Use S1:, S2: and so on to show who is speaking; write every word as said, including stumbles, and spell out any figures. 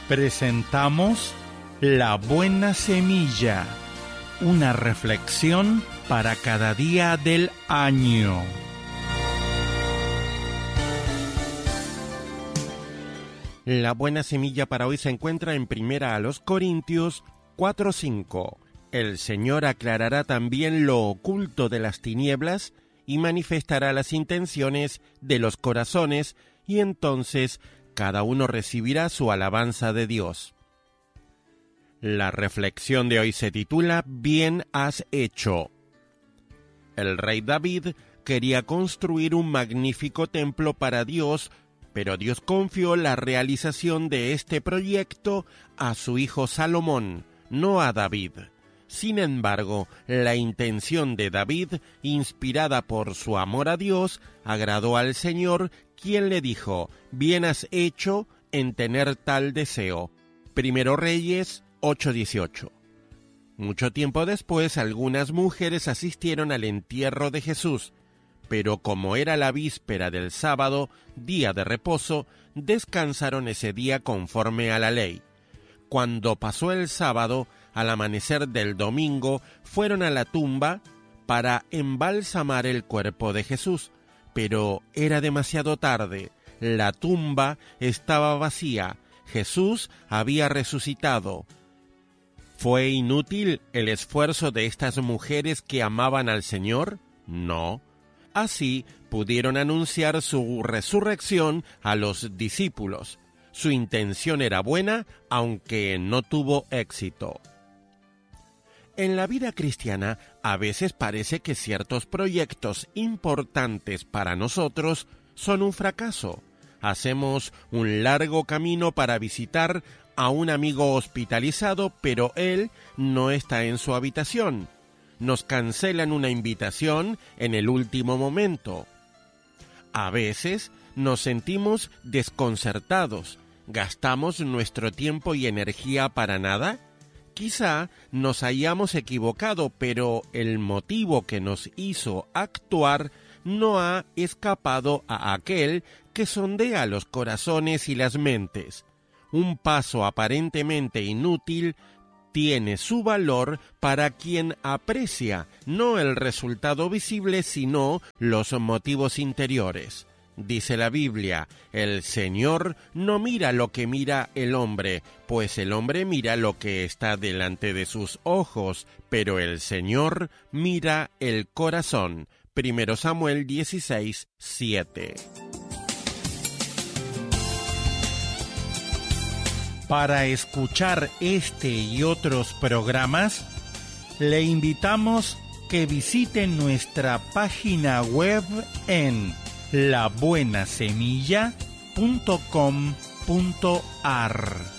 S1: Presentamos La Buena Semilla, una reflexión para cada día del año.
S2: La buena semilla para hoy se encuentra en Primera a los Corintios cuatro cinco. El Señor aclarará también lo oculto de las tinieblas y manifestará las intenciones de los corazones, y entonces cada uno recibirá su alabanza de Dios. La reflexión de hoy se titula Bien has hecho. El rey David quería construir un magnífico templo para Dios, pero Dios confió la realización de este proyecto a su hijo Salomón, no a David. Sin embargo, la intención de David, inspirada por su amor a Dios, agradó al Señor, quien le dijo: «Bien has hecho en tener tal deseo». Primero Reyes ocho dieciocho. Mucho tiempo después, algunas mujeres asistieron al entierro de Jesús, pero como era la víspera del sábado, día de reposo, descansaron ese día conforme a la ley. Cuando pasó el sábado, al amanecer del domingo, fueron a la tumba para embalsamar el cuerpo de Jesús, pero era demasiado tarde. La tumba estaba vacía. Jesús había resucitado. ¿Fue inútil el esfuerzo de estas mujeres que amaban al Señor? No. Así pudieron anunciar su resurrección a los discípulos. Su intención era buena, aunque no tuvo éxito. En la vida cristiana, a veces parece que ciertos proyectos importantes para nosotros son un fracaso. Hacemos un largo camino para visitar a un amigo hospitalizado, pero él no está en su habitación. Nos cancelan una invitación en el último momento. A veces nos sentimos desconcertados. ¿Gastamos nuestro tiempo y energía para nada? Quizá nos hayamos equivocado, pero el motivo que nos hizo actuar no ha escapado a aquel que sondea los corazones y las mentes. Un paso aparentemente inútil tiene su valor para quien aprecia no el resultado visible, sino los motivos interiores. Dice la Biblia: el Señor no mira lo que mira el hombre, pues el hombre mira lo que está delante de sus ojos, pero el Señor mira el corazón. Primero Samuel dieciséis siete.
S1: Para escuchar este y otros programas, le invitamos que visite nuestra página web en la buena semilla punto com punto a r.